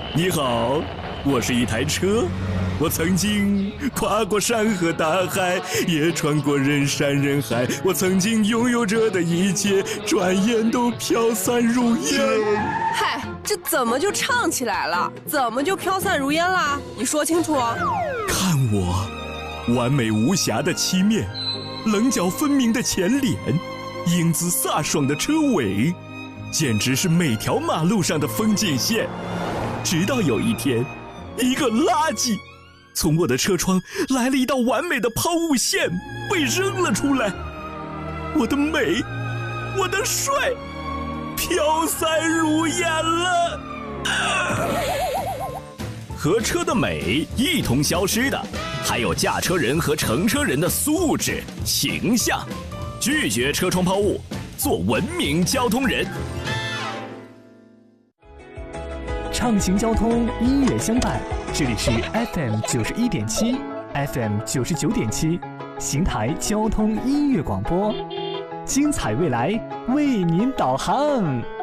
你好，我是一台车，我曾经跨过山河大海，也穿过人山人海。我曾经拥有着的一切，转眼都飘散如烟。 嗨，这怎么就唱起来了？怎么就飘散如烟啦？你说清楚哦。 看我，完美无瑕的漆面，棱角分明的前脸，英姿飒爽的车尾，简直是每条马路上的风景线。直到有一天，一个垃圾从我的车窗来了一道完美的抛物线，被扔了出来。我的美，我的帅，飘散如烟了。和车的美一同消失的，还有驾车人和乘车人的素质、形象。拒绝车窗抛物，做文明交通人。 畅行交通，音乐相伴。这里是 FM 91.7 FM 99.7邢台交通音乐广播，精彩未来为您导航。